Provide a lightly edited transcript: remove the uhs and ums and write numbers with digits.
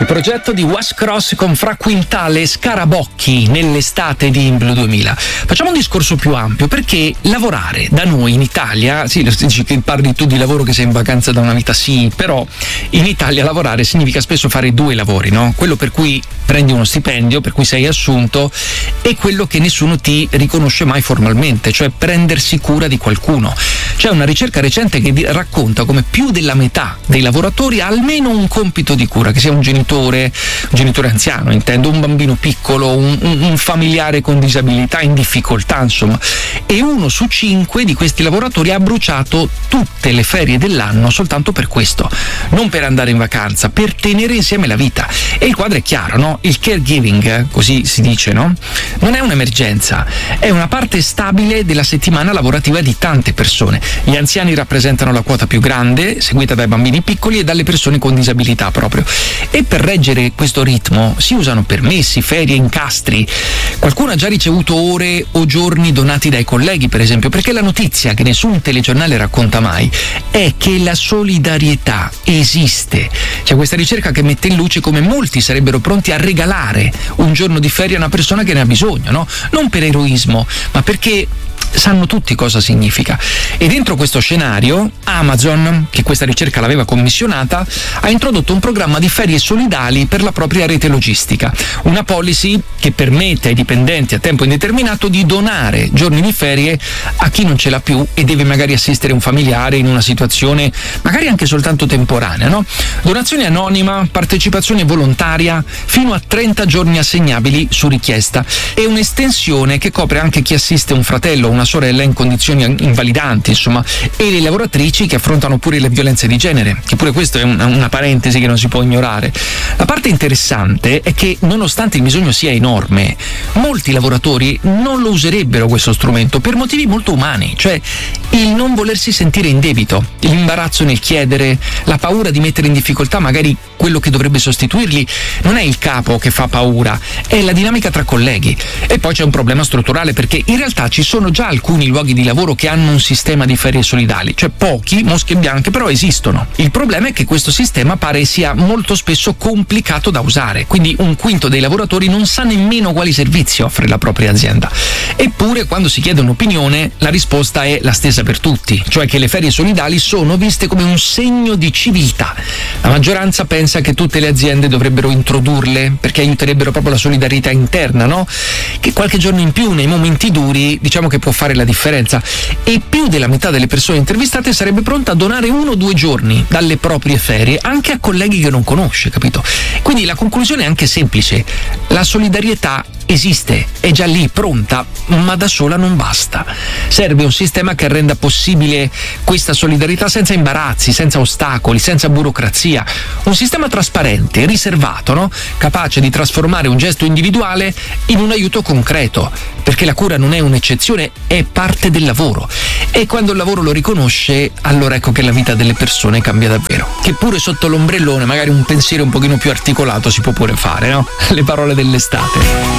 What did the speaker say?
progetto di Was Cross con Fra Quintale e Scarabocchi nell'estate di Blue 2000. Facciamo un discorso più ampio, perché lavorare da noi in Italia, sì, dici che parli tu di lavoro che sei in vacanza da una vita, sì, però in Italia lavorare significa spesso fare due lavori, no? Quello per cui prendi uno stipendio, per cui sei assunto, e quello che nessuno ti riconosce mai formalmente, cioè prendersi cura di qualcuno. C'è una ricerca recente che racconta come più della metà dei lavoratori ha almeno un compito di cura, che sia un genitore anziano, intendo, un bambino piccolo, un familiare con disabilità, in difficoltà, insomma. E 1 su 5 di questi lavoratori ha bruciato tutte le ferie dell'anno soltanto per questo, non per andare in vacanza, per tenere insieme la vita. E il quadro è chiaro, no? Il caregiving, così si dice, no? Non è un'emergenza, è una parte stabile della settimana lavorativa di tante persone. Gli anziani rappresentano la quota più grande, seguita dai bambini piccoli e dalle persone con disabilità proprio. E per reggere questo ritmo si usano permessi, ferie, incastri. Qualcuno ha già ricevuto ore o giorni donati dai colleghi, per esempio, perché la notizia che nessun telegiornale racconta mai è che la solidarietà esiste. C'è questa ricerca che mette in luce come molti sarebbero pronti a regalare un giorno di ferie a una persona che ne ha bisogno, no? Non per eroismo, ma perché sanno tutti cosa significa. E dentro questo scenario Amazon, che questa ricerca l'aveva commissionata, ha introdotto un programma di ferie solidali per la propria rete logistica, una policy che permette ai dipendenti a tempo indeterminato di donare giorni di ferie a chi non ce l'ha più e deve magari assistere un familiare in una situazione magari anche soltanto temporanea, no? Donazione anonima, partecipazione volontaria, fino a 30 giorni assegnabili su richiesta, e un'estensione che copre anche chi assiste un fratello o una sorella in condizioni invalidanti, insomma, e le lavoratrici che affrontano pure le violenze di genere, che pure questo è una parentesi che non si può ignorare. La parte interessante è che, nonostante il bisogno sia enorme, molti lavoratori non lo userebbero questo strumento per motivi molto umani, cioè il non volersi sentire in debito, l'imbarazzo nel chiedere, la paura di mettere in difficoltà magari quello che dovrebbe sostituirli. Non è il capo che fa paura, è la dinamica tra colleghi. E poi c'è un problema strutturale, perché in realtà ci sono già alcuni luoghi di lavoro che hanno un sistema di ferie solidali, cioè pochi, mosche bianche, però esistono. Il problema è che questo sistema pare sia molto spesso complicato da usare, quindi un quinto dei lavoratori non sa nemmeno quali servizi offre la propria azienda. Eppure, quando si chiede un'opinione, la risposta è la stessa per tutti, cioè che le ferie solidali sono viste come un segno di civiltà. La maggioranza pensa che tutte le aziende dovrebbero introdurle, perché aiuterebbero proprio la solidarietà interna, no? Che qualche giorno in più nei momenti duri, diciamo che può fare la differenza. E più della metà delle persone intervistate sarebbe pronta a donare 1 o 2 giorni dalle proprie ferie anche a colleghi che non conosce, capito? Quindi la conclusione è anche semplice: la solidarietà esiste, è già lì, pronta, ma da sola non basta. Serve un sistema che renda possibile questa solidarietà senza imbarazzi, senza ostacoli, senza burocrazia. Un sistema trasparente, riservato, no? Capace di trasformare un gesto individuale in un aiuto concreto, perché la cura non è un'eccezione, è parte del lavoro. E quando il lavoro lo riconosce, allora ecco che la vita delle persone cambia davvero. Che pure sotto l'ombrellone magari un pensiero un pochino più articolato si può pure fare, no? Le parole dell'estate.